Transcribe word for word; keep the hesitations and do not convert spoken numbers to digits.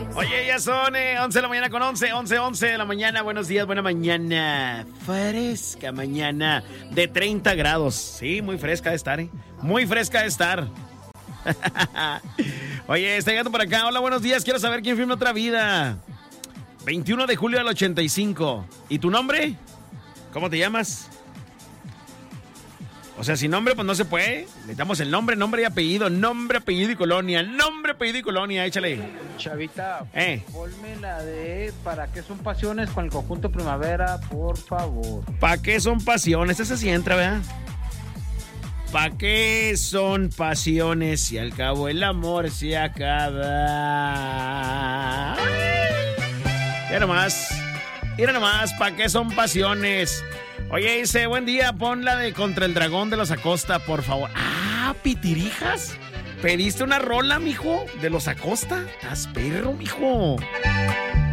Oye, ya son eh, once de la mañana con once, once, once de la mañana. Buenos días, buena mañana. Fresca mañana de treinta grados. Sí, muy fresca de estar, ¿eh? Muy fresca de estar. Oye, está llegando por acá. Hola, buenos días. Quiero saber quién firma otra vida. veintiuno de julio del ochenta y cinco. ¿Y tu nombre? ¿Cómo te llamas? O sea, sin nombre, pues no se puede. Necesitamos el nombre, nombre y apellido. Nombre, apellido y colonia. Nombre, apellido y colonia. Échale. Chavita, Eh. ponme la de ¿para qué son pasiones con el conjunto Primavera, por favor? ¿Para qué son pasiones? Esa sí entra, ¿verdad? ¿Para qué son pasiones si al cabo el amor se acaba? Mira nomás. Mira nomás, ¿para qué son pasiones? Oye, dice, buen día, pon la de Contra el Dragón de los Acosta, por favor. Ah, pitirijas. ¿Pediste una rola, mijo? ¿De los Acosta? ¿Estás perro, mijo?